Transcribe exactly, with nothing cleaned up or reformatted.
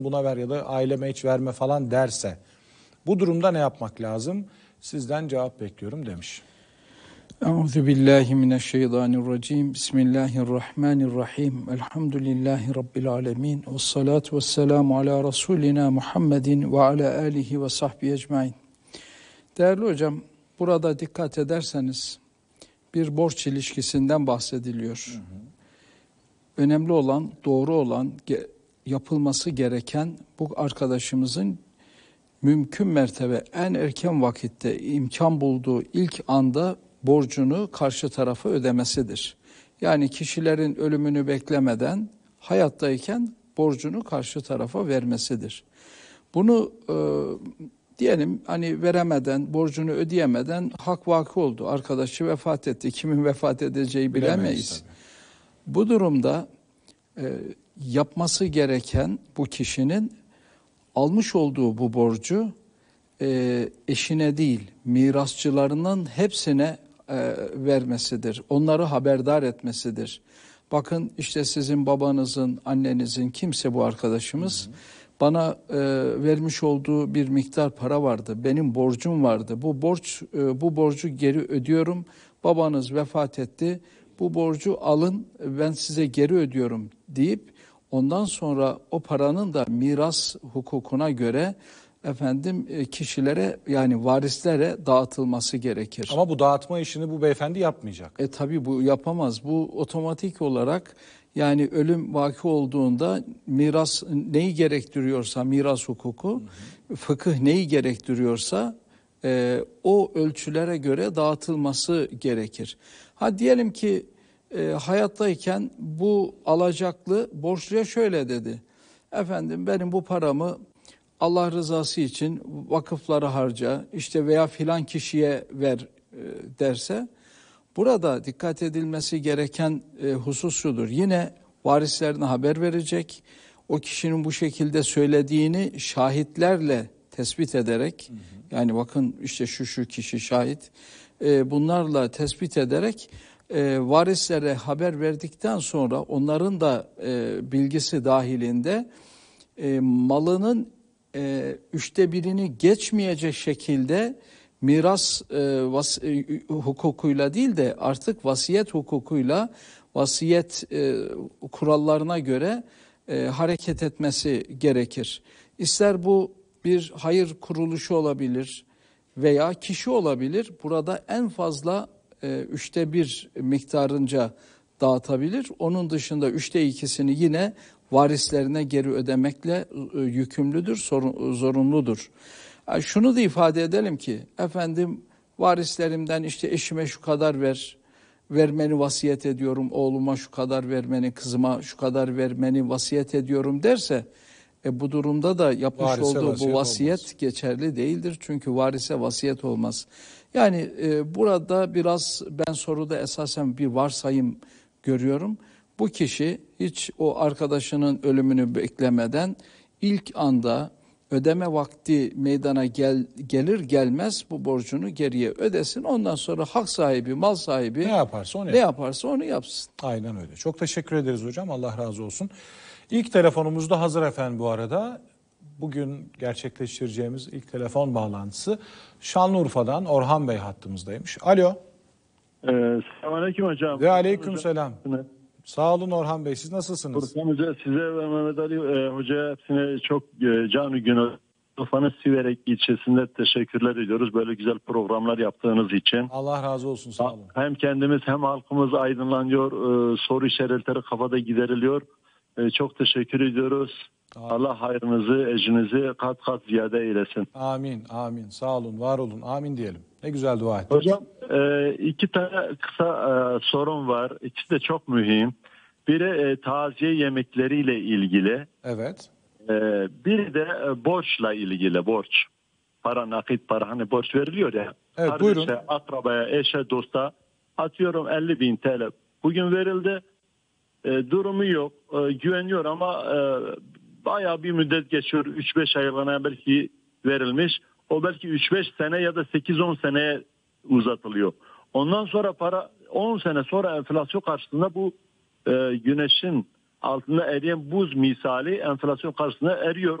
buna ver ya da aileme hiç verme falan derse bu durumda ne yapmak lazım? Sizden cevap bekliyorum demiş. Euzubillahimineşşeytanirracim. Bismillahirrahmanirrahim. Elhamdülillahi Rabbil alemin. Ve salatu ve selamu ala Resulina Muhammedin ve ala alihi ve sahbihi ecmain. Değerli hocam, burada dikkat ederseniz bir borç ilişkisinden bahsediliyor. Hı hı. Önemli olan, doğru olan, yapılması gereken bu arkadaşımızın mümkün mertebe en erken vakitte imkan bulduğu ilk anda borcunu karşı tarafa ödemesidir. Yani kişilerin ölümünü beklemeden hayattayken borcunu karşı tarafa vermesidir. Bunu e, diyelim hani veremeden, borcunu ödeyemeden hak vakı oldu. Arkadaşı vefat etti. Kimin vefat edeceği bilemeyiz. bilemeyiz Bu durumda e, yapması gereken bu kişinin almış olduğu bu borcu e, eşine değil, mirasçılarının hepsine e, vermesidir. Onları haberdar etmesidir. Bakın işte sizin babanızın, annenizin, kimse bu arkadaşımız, hı hı. bana e, vermiş olduğu bir miktar para vardı. Benim borcum vardı. Bu borç, e, bu borcu geri ödüyorum. Babanız vefat etti. Bu borcu alın, ben size geri ödüyorum deyip ondan sonra o paranın da miras hukukuna göre efendim kişilere, yani varislere dağıtılması gerekir. Ama bu dağıtma işini bu beyefendi yapmayacak. E tabii bu yapamaz. Bu otomatik olarak, yani ölüm vaki olduğunda miras neyi gerektiriyorsa, miras hukuku, hı hı. fıkıh neyi gerektiriyorsa e, o ölçülere göre dağıtılması gerekir. Ha diyelim ki e, hayattayken bu alacaklı borçluya şöyle dedi. Efendim benim bu paramı Allah rızası için vakıflara harca, işte veya filan kişiye ver e, derse, burada dikkat edilmesi gereken e, husus şudur. Yine varislerine haber verecek, o kişinin bu şekilde söylediğini şahitlerle tespit ederek, hı hı. yani bakın işte şu şu kişi şahit, e, bunlarla tespit ederek e, varislere haber verdikten sonra onların da e, bilgisi dahilinde e, malının e, üçte birini geçmeyecek şekilde miras e, vas, e, hukukuyla değil de artık vasiyet hukukuyla, vasiyet e, kurallarına göre e, hareket etmesi gerekir. İster bu bir hayır kuruluşu olabilir veya kişi olabilir. Burada en fazla e, üçte bir miktarınca dağıtabilir. Onun dışında üçte ikisini yine varislerine geri ödemekle e, yükümlüdür, sorun, zorunludur. Yani şunu da ifade edelim ki, efendim varislerimden işte eşime şu kadar ver, vermeni vasiyet ediyorum, oğluma şu kadar vermeni, kızıma şu kadar vermeni vasiyet ediyorum derse, e, bu durumda da yapmış varise olduğu vasiyet bu vasiyet olmaz. Geçerli değildir. Çünkü varise vasiyet olmaz. Yani e, burada biraz ben soruda esasen bir varsayım görüyorum. Bu kişi hiç o arkadaşının ölümünü beklemeden ilk anda ödeme vakti meydana gel, gelir gelmez bu borcunu geriye ödesin. Ondan sonra hak sahibi, mal sahibi ne yaparsa onu, ne yaparsa onu yapsın. Aynen öyle. Çok teşekkür ederiz hocam. Allah razı olsun. İlk telefonumuz da hazır efendim bu arada. Bugün gerçekleştireceğimiz ilk telefon bağlantısı Şanlıurfa'dan Orhan Bey hattımızdaymış. Alo. Ee, Selamünaleyküm hocam. Ve aleyküm selam. Sağ olun Orhan Bey. Siz nasılsınız? Orhan Hoca, size ve Mehmet Ali e, Hoca'ya hepsine çok e, canı günü Urfa'nın Siverek ilçesinde teşekkürler ediyoruz. Böyle güzel programlar yaptığınız için. Allah razı olsun, sağ olun. Hem kendimiz hem halkımız aydınlanıyor. E, soru işaretleri kafada gideriliyor. E, çok teşekkür ediyoruz. Amin. Allah hayrınızı, ecrinizi kat kat ziyade eylesin. Amin, amin. Sağ olun, var olun. Amin diyelim. Ne güzel dua ettiniz. Hocam e, iki tane kısa e, sorun var. İkisi de çok mühim. Biri e, taziye yemekleriyle ilgili. Evet. E, biri de e, borçla ilgili, borç. Para, nakit para, hani borç veriliyor ya. Evet, kardeşe, buyurun. akrabaya, eşe, dosta atıyorum elli bin T L. Bugün verildi. E, durumu yok. E, güveniyor ama e, bayağı bir müddet geçiyor. üç beş aylığına belki verilmiş. O belki üç beş sene ya da sekiz on seneye uzatılıyor. Ondan sonra para on sene sonra enflasyon karşısında bu e, güneşin altında eriyen buz misali enflasyon karşısında eriyor.